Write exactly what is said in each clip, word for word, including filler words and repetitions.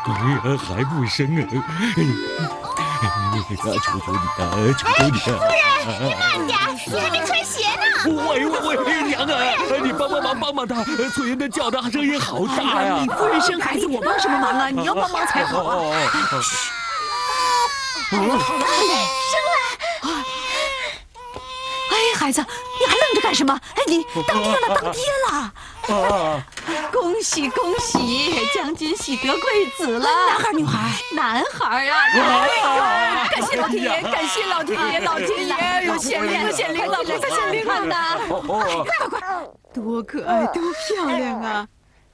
哎，还不生啊！求求你啊，求求你啊！ 夫人，你慢点，你还没穿鞋呢。 喂喂喂，娘啊，你帮帮忙，帮帮他！翠云的叫的声音好大呀！ 你夫人生孩子，我帮什么忙啊？你要帮忙才好啊！ 好了好了，生了！ 哎，孩子，你还愣着干什么？哎，你当爹了，当爹了！ 啊！ 恭喜恭喜，将军喜得贵子了！男孩女孩？男孩啊！ 啊！ 感谢老天爷，感谢老天爷，老天爷有显灵了，显灵了，菩萨显灵了呢！快快快！多可爱，多漂亮啊！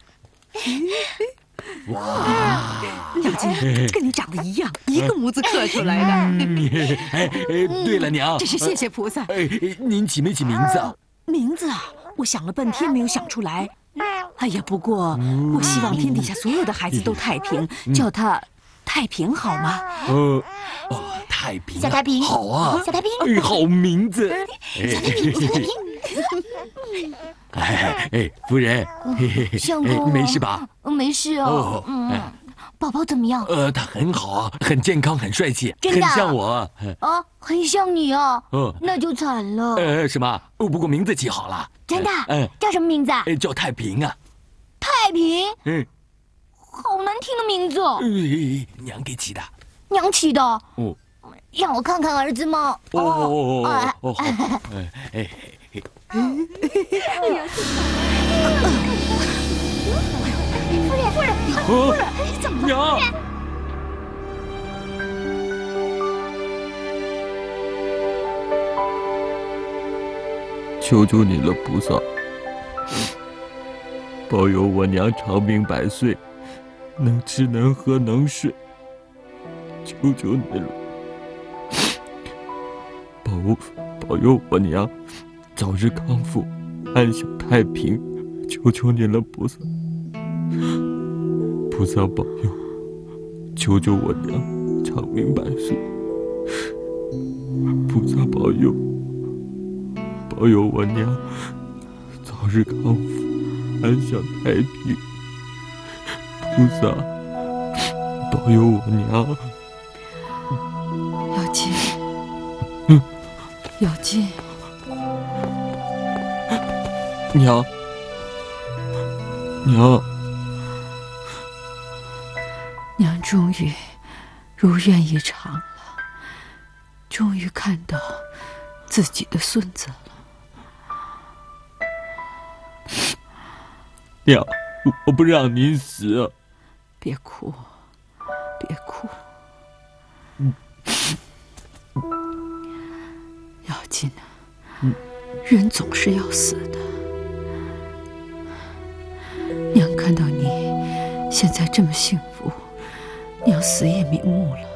哇， 小金跟你长得一样，一个模子刻出来的。 哎哎，对了，娘， 真是谢谢菩萨。 哎，您起没起名字啊？ 名字啊，我想了半天没有想出来。哎呀，不过我希望天底下所有的孩子都太平，叫他太平好吗？ 呃，哦，太平， 小太平， 好啊， 小太平， 哎，好名字， 小太平，小太平。 哎哎，夫人， 相公， 没事吧？ 没事哦。嗯，宝宝怎么样？ 呃，他很好啊，很健康，很帅气， 真的很像我。 啊，很像你啊。 哦， 那就惨了。 呃，什么？哦，不过名字起好了。 真的？ 嗯， 叫什么名字啊？ 叫太平啊。 太平？ 嗯， 好难听的名字。 娘给起的。 娘起的？ 哦， 让我看看儿子吗？ 哦哦哦哦，好。哎哎。 哎呀！夫人，夫人，夫人，你怎么了？ 娘， 求求你了，菩萨，保佑我娘长命百岁，能吃能喝能睡。求求你了，保保佑我娘早日康复，安享太平。求求你了，菩萨，菩萨保佑，求求我娘长命百岁。菩萨保佑，保佑我娘早日康复，安享太平。菩萨保佑我娘。 姚金， 嗯， 姚金， 娘，娘， 娘终于如愿以偿了，终于看到自己的孙子了。 娘，我不让您死。 别哭，别哭。 嗯， 姚金啊，嗯，人总是要死的。娘看到你现在这么幸福，娘死也瞑目了。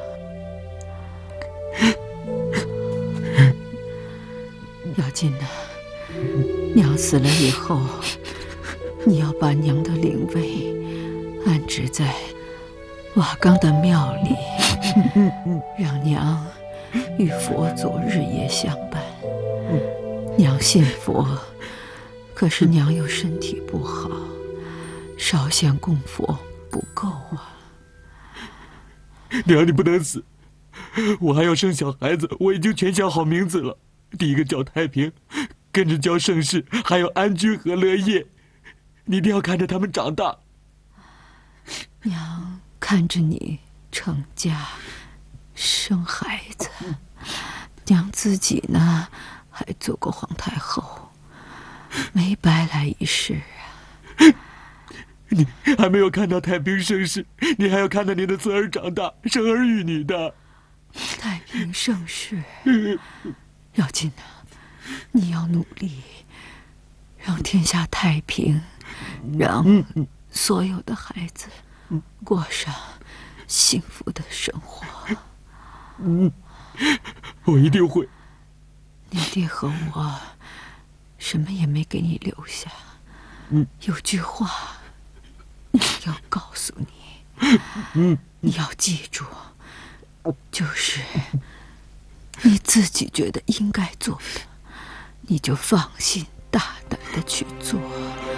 姚金呐，娘死了以后，你要把娘的灵位安置在瓦岗的庙里，让娘与佛祖日夜相伴。娘信佛，可是娘又身体不好，烧香供佛不够啊。 娘，你不能死，我还要生小孩子，我已经全想好名字了。第一个叫太平，跟着叫盛世，还有安居和乐业。你一定要看着他们长大。 娘看着你成家生孩子，娘自己呢还做过皇太后，没白来一世啊。 你还没有看到太平盛世，你还要看到你的孙儿长大，生儿育女的。 太平盛世，姚金呐，你要努力，让天下太平，让所有的孩子过上幸福的生活。 嗯，我一定会。 你爹和我什么也没给你留下。 嗯， 有句话你要告诉你， 嗯， 你要记住，就是你自己觉得应该做的，你就放心大胆的去做。